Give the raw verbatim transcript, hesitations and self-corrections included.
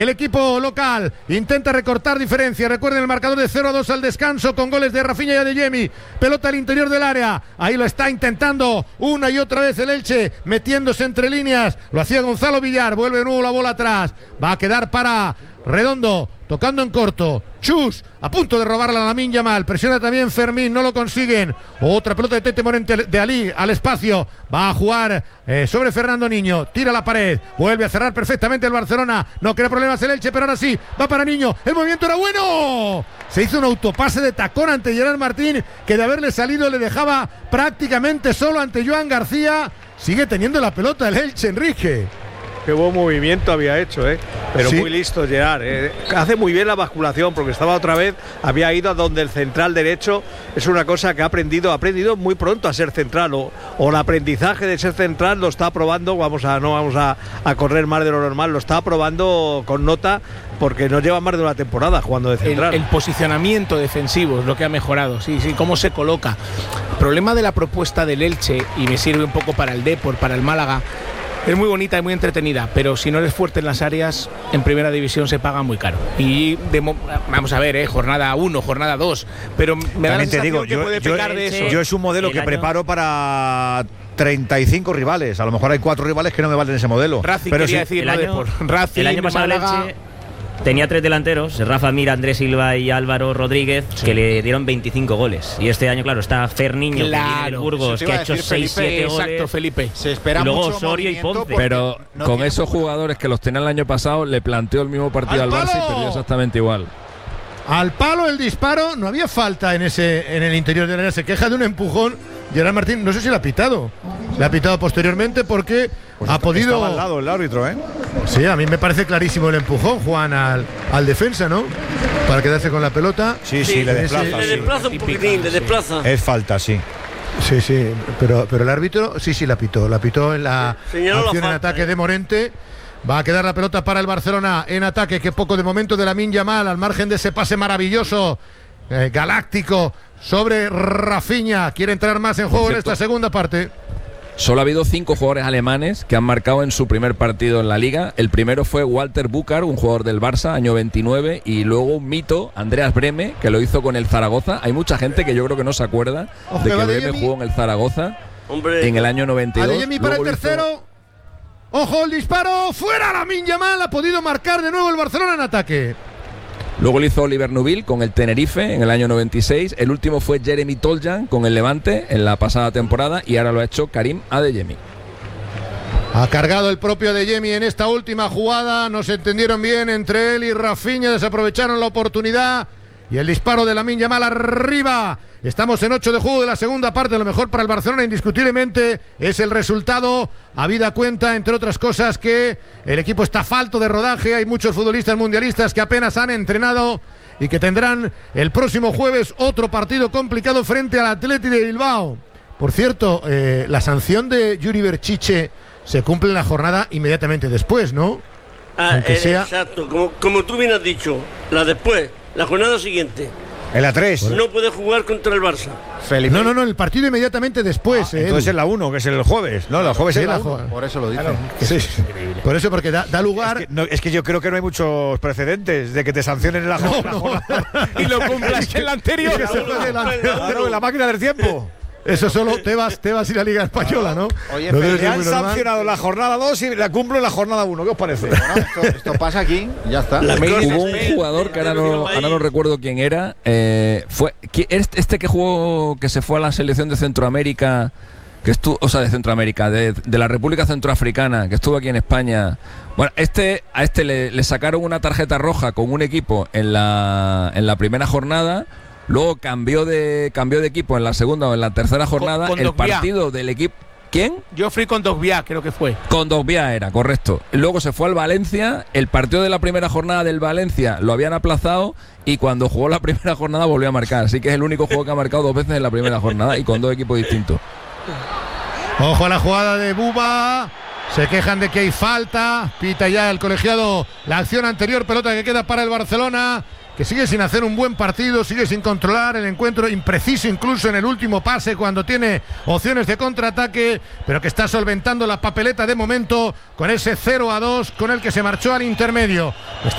El equipo local intenta recortar diferencia. Recuerden el marcador de cero a dos al descanso con goles de Rafinha y Adeyemi. Pelota al interior del área. Ahí lo está intentando una y otra vez el Elche, metiéndose entre líneas. Lo hacía Gonzalo Villar. Vuelve de nuevo la bola atrás. Va a quedar para Redondo. Tocando en corto. Chus, a punto de robarla a Lamine Yamal. Presiona también Fermín, no lo consiguen. Otra pelota de Tete Morente de Ali al espacio. Va a jugar eh, sobre Fernando Niño. Tira la pared. Vuelve a cerrar perfectamente el Barcelona. No crea problemas el Elche, pero ahora sí. Va para Niño. El movimiento era bueno. Se hizo un autopase de tacón ante Gerard Martín, que de haberle salido le dejaba prácticamente solo ante Joan García. Sigue teniendo la pelota el Elche, Enrique. Qué buen movimiento había hecho, ¿eh? Pero sí, muy listo Gerard, ¿eh? Hace muy bien la basculación porque estaba otra vez, había ido a donde el central derecho. Es una cosa que ha aprendido, ha aprendido muy pronto a ser central, o, o el aprendizaje de ser central lo está probando. Vamos a, no vamos a, a correr más de lo normal, lo está probando con nota porque no lleva más de una temporada jugando de central. El, el posicionamiento defensivo es lo que ha mejorado, sí, sí, cómo se coloca. El problema de la propuesta del Elche, y me sirve un poco para el Depor, para el Málaga, es muy bonita y muy entretenida, pero si no eres fuerte en las áreas, en primera división se paga muy caro. Y de, vamos a ver, eh, jornada uno, jornada dos, pero me da la sensación digo, que yo, puede yo, pecar de eso. Yo es un modelo que año... preparo para treinta y cinco rivales. A lo mejor hay cuatro rivales que no me valen ese modelo. Racing pero quería si, decir, el, no año, de por Racing, el año pasado Málaga, el Elche tenía tres delanteros, Rafa Mir, Andrés Silva y Álvaro Rodríguez, sí, que le dieron veinticinco goles. Y este año, claro, está Fer Niño, claro, que Burgos, que ha hecho seis siete goles. Exacto, Felipe. Se espera y luego mucho Osorio y Ponce. Pero no con esos jugadores que los tenía el año pasado, le planteó el mismo partido al, al Barça y perdió exactamente igual. Al palo el disparo, no había falta en ese en el interior del área. Se queja de un empujón Gerard Martín, no sé si le ha pitado. Le ha pitado posteriormente porque pues ha está, podido. Estaba al lado el árbitro, ¿eh? Sí, a mí me parece clarísimo el empujón, Juan, al, al defensa, ¿no? Para quedarse con la pelota. Sí, sí, sí le desplaza. Le, le desplaza sí. un poquitín, le desplaza. Es falta, sí. Sí, sí, pero, pero el árbitro sí, sí la pitó. La pitó en la Señaló acción la en falta, ataque eh. de Morente. Va a quedar la pelota para el Barcelona en ataque. Qué poco de momento de Lamine Yamal, al margen de ese pase maravilloso, eh, galáctico, sobre Rafinha. Quiere entrar más en juego en esta segunda parte. Solo ha habido cinco jugadores alemanes que han marcado en su primer partido en la Liga. El primero fue Walter Bucar, un jugador del Barça, año veintinueve, y luego un mito, Andreas Breme, que lo hizo con el Zaragoza. Hay mucha gente que yo creo que no se acuerda Ojo, de que Breme Adeyemi jugó en el Zaragoza Hombre. en el año noventa y dos. Adeyemi para el tercero. Hizo... Ojo, el disparo, fuera Lamine Yamal, ha podido marcar de nuevo el Barcelona en ataque. Luego lo hizo Oliver Nubil con el Tenerife en el año noventa y seis. El último fue Jeremy Toljan con el Levante en la pasada temporada y ahora lo ha hecho Karim Adeyemi. Ha cargado el propio Adeyemi en esta última jugada. No se entendieron bien entre él y Rafinha, desaprovecharon la oportunidad. Y el disparo de Lamine Yamal arriba. Estamos en ocho de juego de la segunda parte. Lo mejor para el Barcelona indiscutiblemente es el resultado. Habida cuenta, entre otras cosas, que el equipo está falto de rodaje. Hay muchos futbolistas mundialistas que apenas han entrenado y que tendrán el próximo jueves otro partido complicado frente al Athletic de Bilbao. Por cierto, eh, la sanción de Yuri Berchiche se cumple en la jornada inmediatamente después, ¿no? Ah, Aunque eh, sea... Exacto, como, como tú bien has dicho, la después. La jornada siguiente. En la tres. No puede jugar contra el Barça. Felipe. No, no, no, el partido inmediatamente después. Ah, eh, entonces es la uno, que es el jueves. No, el jueves sí, es la uno. Por eso lo dice. Claro, sí. Por eso, porque da, da lugar. Es que, no, es que yo creo que no hay muchos precedentes de que te sancionen en la jornada. No, no. Y lo cumplas en la anterior. Claro, en la máquina del tiempo. Eso solo te vas, te vas a ir a Liga Española, ¿no? Oye, no le han sancionado la jornada dos y la cumplo en la jornada uno. ¿Qué os parece? Bueno, esto, esto pasa aquí y ya está. Hubo un jugador que ahora no, ahora no recuerdo quién era. Eh, fue este que jugó, que se fue a la selección de Centroamérica, que estuvo, o sea, de Centroamérica, de, de la República Centroafricana, que estuvo aquí en España. Bueno, este a este le, le sacaron una tarjeta roja con un equipo en la, en la primera jornada. Luego cambió de cambió de equipo en la segunda o en la tercera jornada. Con, con el partido del equipo. ¿Quién? Geoffrey Kondogbia, creo que fue. Kondogbia era, correcto. Luego se fue al Valencia. El partido de la primera jornada del Valencia lo habían aplazado y cuando jugó la primera jornada volvió a marcar. Así que es el único juego que ha marcado dos veces en la primera jornada y con dos equipos distintos. Ojo a la jugada de Buba. Se quejan de que hay falta. Pita ya el colegiado la acción anterior. Pelota que queda para el Barcelona, que sigue sin hacer un buen partido, sigue sin controlar el encuentro, impreciso incluso en el último pase cuando tiene opciones de contraataque, pero que está solventando la papeleta de momento con ese cero a dos con el que se marchó al intermedio. Está